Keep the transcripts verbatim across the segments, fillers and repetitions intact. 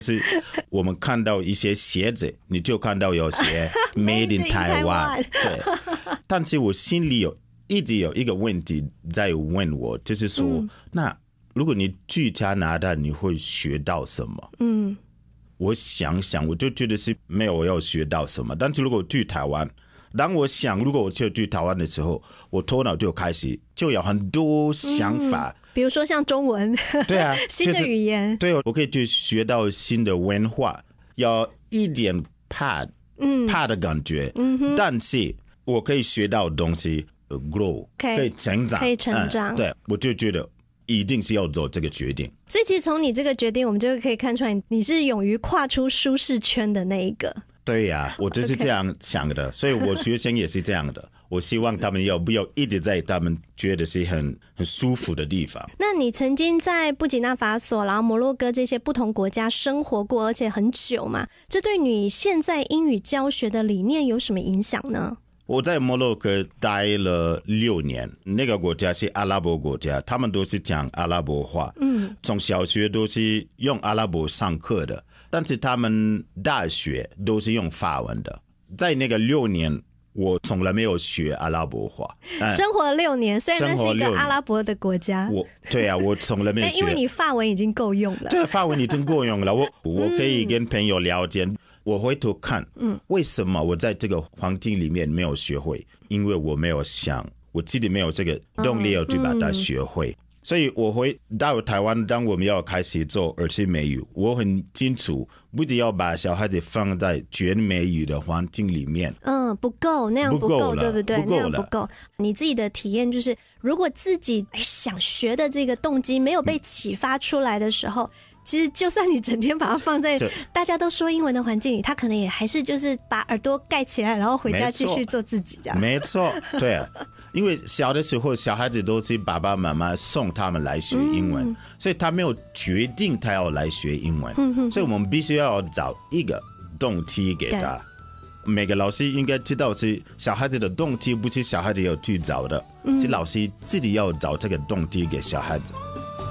是我们看到一些鞋子，你就看到有写 Made in Taiwan， 对。但是我心里有一直有一个问题在问我，就是说，嗯、那如果你去加拿大，你会学到什么？嗯，我想想，我就觉得是没有要学到什么。但是如果去台湾，当我想，如果我去去台湾的时候，我头脑就开始就有很多想法。 嗯，比如说像中文， 对啊， 新的语言， 就是、对，我可以去学到新的文化，有一点怕，嗯，怕的感觉，嗯哼，但是我可以学到东西 ，grow， 可以成长， 可以成长， 嗯、对，我就觉得一定是要做这个决定。 所以其实从你这个决定，我们就可以看出来，你是勇于跨出舒适圈的那一个。 对呀、啊，我就是这样想的， okay. 所以我学生也是这样的。我希望他们要不要一直在他们觉得是很很舒服的地方。 那你曾经在布吉纳法索，然后摩洛哥这些不同国家生活过，而且很久嘛，这对你现在英语教学的理念有什么影响呢？ 我在摩洛哥待了六年，那个国家是阿拉伯国家，他们都是讲阿拉伯话，嗯，从小学都是用阿拉伯上课的。但是他们大学都是用法文的，在那个六年，我从来没有学阿拉伯话。 嗯、生活了六年，虽然那是一个阿拉伯的国家。 我对啊，我从来没有学。 因为你法文已经够用了。 对，法文已经够用了。我我可以跟朋友聊天，嗯、我回头看，嗯，为什么我在这个环境里面没有学会？因为我没有想，我自己没有这个动力要去把它学会。嗯嗯，所以我回到台湾，当我们要开始做儿童美语，我很清楚，不只要把小孩子放在全美语的环境里面， 嗯，不够，那样不够，不够对不对？ 不够了， 那样不够。你自己的体验就是，如果自己想学的这个动机没有被启发出来的时候，其实就算你整天把它放在大家都说英文的环境里，他可能也还是就是把耳朵盖起来，然后回家继续做自己这样。 没错，对啊。因为小的时候，小孩子都是爸爸妈妈送他们来学英文，嗯、所以他没有决定他要来学英文，嗯、哼哼，所以我们必须要找一个动机给他。每个老师应该知道，是小孩子的动机不是小孩子要去找的，嗯、是老师自己要找这个动机给小孩子。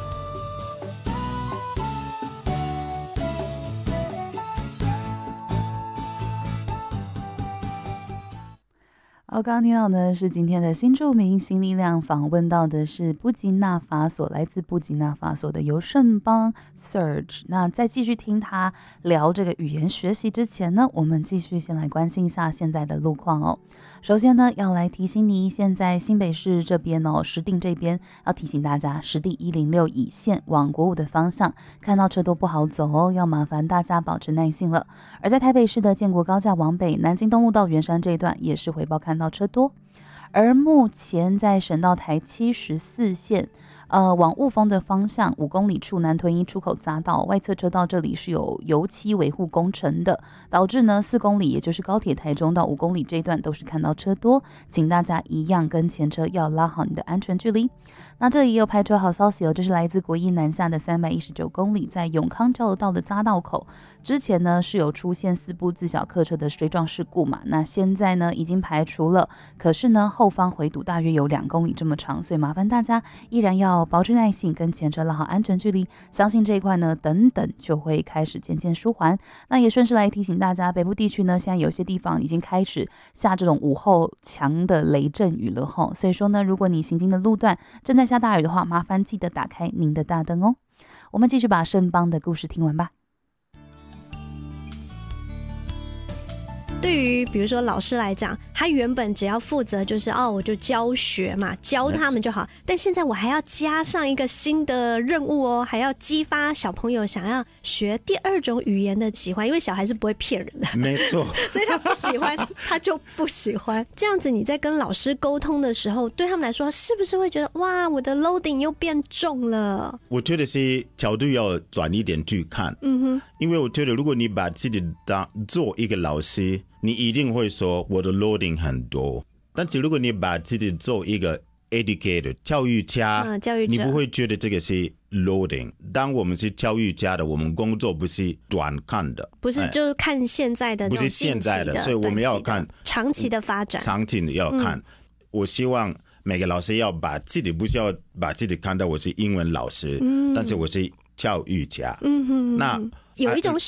好，刚刚听到的是今天的新著名新力量，访问到的是布吉纳法索，来自布吉纳法索的尤胜邦 Serge。 那在继续听他聊这个语言学习之前呢，我们继续先来关心一下现在的路况哦。首先呢，要来提醒你，现在新北市这边哦，石碇这边要提醒大家，石碇一零六乙线往国五的方向，看到车多不好走哦，要麻烦大家保持耐性了。而在台北市的建国高架往北，南京东路到圆山这一段也是回报看到车多。而目前在省道台七十四线呃，往雾峰的方向五公里处南屯一出口匝道外侧车道，这里是有油漆维护工程的，导致呢四公里，也就是高铁台中到五公里这一段都是看到车多，请大家一样跟前车要拉好你的安全距离。那这里也有排车好消息哦，这是来自国一南下的三百一十九公里，在永康交流道的匝道口，之前呢是有出现四部自小客车的水撞事故嘛，那现在呢已经排除了，可是呢后方回堵大约有两公里这么长，所以麻烦大家依然要保持耐性，跟前车拉好安全距离，相信这一块呢等等就会开始渐渐舒缓。那也顺势来提醒大家，北部地区呢现在有些地方已经开始下这种午后强的雷阵雨了吼，所以说呢，如果你行经的路段正在下大雨的话，麻烦记得打开您的大灯哦。我们继续把胜邦的故事听完吧。 对于比如说老师来讲，他原本只要负责就是哦，我就教学嘛，教他们就好。但现在我还要加上一个新的任务哦，还要激发小朋友想要学第二种语言的喜欢，因为小孩是不会骗人的， 没错， 所以他不喜欢他就不喜欢。这样子你在跟老师沟通的时候，对他们来说是不是会觉得哇，我的 loading 又变重了？ 我觉得是角度要转一点去看，嗯哼，因为我觉得如果你把自己当做一个老师，你一定会说我的 loading 很多，但是如果你把自己做一个 educator 教育家、 嗯、教育者， 你不会觉得这个是 loading。 当我们是教育家的，我们工作不是短看的， 不是就是看现在的， 不是现在的，所以我们要看长期的发展， 长期的要看、嗯、我希望每个老师要把自己，不是要把自己看到我是英文老师、嗯、但是我是教育家，嗯哼，那有一种